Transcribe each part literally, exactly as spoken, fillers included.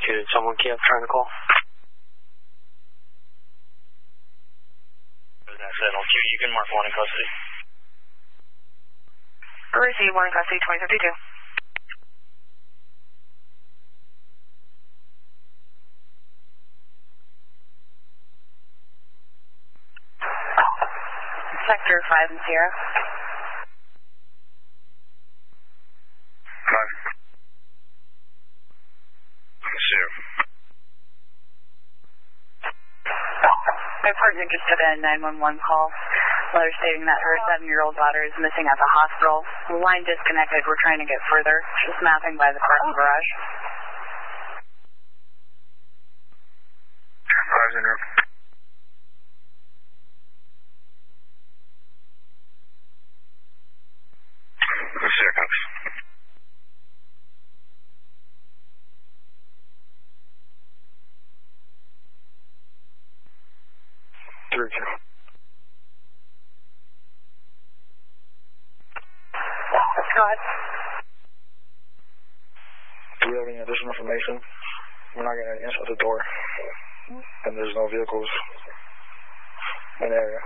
Did someone keep trying to call? That's it. On cue, you can mark one in custody. Receive one in custody, twenty fifty-two. Sector five and Sierra. Five. Sierra. My partner just took a nine one one call. Mother stating that her seven-year-old daughter is missing at the hospital. The line disconnected. We're trying to get further. Just mapping by the parking garage. Five's in room. Sierra comes. Three, two. Go ahead. Do we have any additional information? We're not getting inside the door, and there's no vehicles in the area.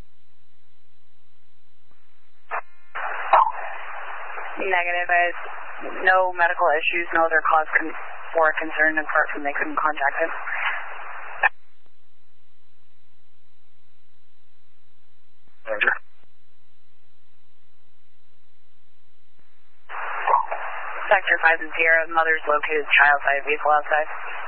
Negative. I no medical issues, no other cause con for concern apart from they couldn't contact him. Roger. Sector five and Sierra, mother's located child side vehicle outside.